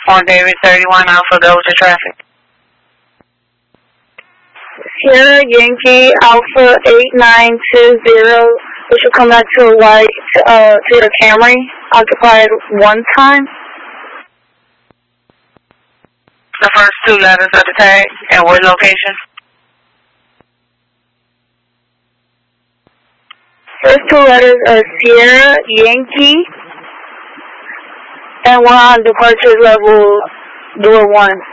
On David 31 Alpha Delta traffic. Sierra Yankee Alpha 8920. We should come back to a white Toyota Camry, occupied 1 time. The first 2 letters of the tag and what location? First 2 letters are Sierra Yankee, and we're on departure level door 1.